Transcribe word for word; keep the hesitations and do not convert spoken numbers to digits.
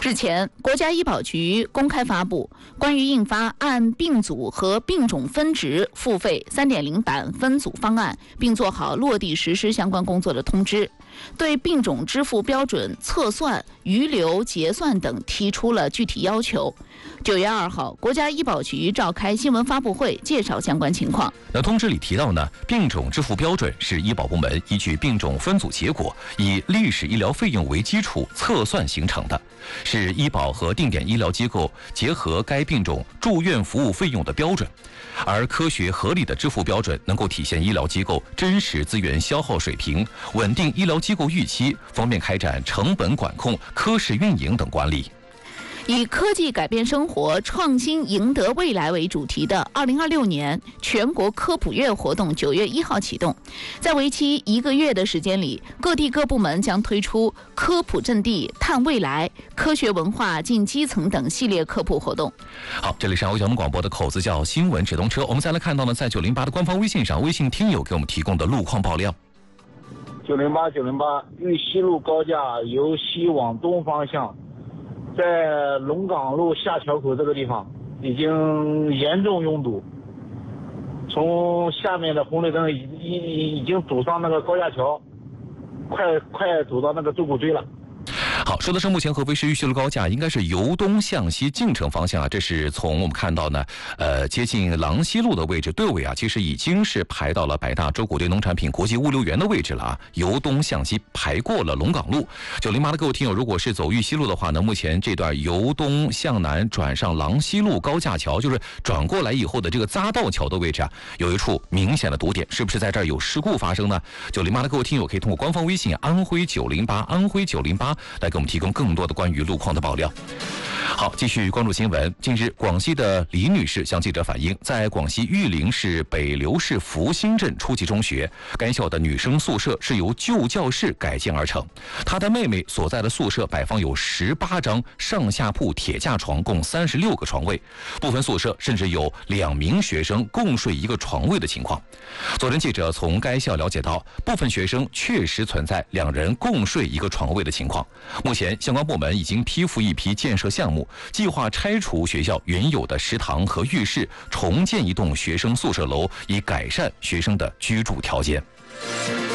日前，国家医保局公开发布关于印发按病组和病种分值付费 三点零 版分组方案，并做好落地实施相关工作的通知，对病种支付标准测算、余留结算等提出了具体要求。九月二号，国家医保局召开新闻发布会，介绍相关情况。 那通知里提到呢，病种支付标准是医保部门依据病种分组结果，以历史医疗费用为基础测算形成的，是医保和定点医疗机构结合该病种住院服务费用的标准。而科学合理的支付标准能够体现医疗机构真实资源消耗水平，稳定医疗机构预期，方便开展成本管控、科室运营等管理。 以科技改变生活，创新赢得未来为主题的二零二六年全国科普月活动九月一号启动，在为期一个月的时间里，各地各部门将推出科普阵地、探未来、科学文化进基层等系列科普活动。 好，这里是欧小们广播的口子叫新闻直通车，我们再来看到呢，在九零八的官方微信上，微信听友给我们提供的路况爆料。 九零八九零八玉溪路高架由西往东方向，在龙岗路下桥口这个地方已经严重拥堵，从下面的红绿灯已已已经堵上那个高架桥，快快堵到那个周谷堆了。 好，说的是目前合肥市玉溪路高架应该是由东向西进城方向啊，这是从我们看到呢，呃，接近郎西路的位置，队尾啊，其实已经是排到了百大周谷堆农产品国际物流园的位置了啊，由东向西排过了龙岗路。九零八的各位听友，如果是走玉溪路的话呢，目前这段由东向南转上郎西路高架桥，就是转过来以后的这个匝道桥的位置啊，有一处明显的堵点，是不是在这儿有事故发生呢？九零八的各位听友可以通过官方微信安徽九零八安徽九零八来给我们提供更多的关于路况的爆料。好，继续关注新闻。近日，广西的李女士向记者反映，在广西玉林市北流市福兴镇初级中学，该校的女生宿舍是由旧教室改建而成。她的妹妹所在的宿舍摆放有十八张上下铺铁架床，共三十六个床位，部分宿舍甚至有两名学生共睡一个床位的情况。昨天，记者从该校了解到，部分学生确实存在两人共睡一个床位的情况。目前，相关部门已经批复一批建设项目，计划拆除学校原有的食堂和浴室，重建一栋学生宿舍楼，以改善学生的居住条件。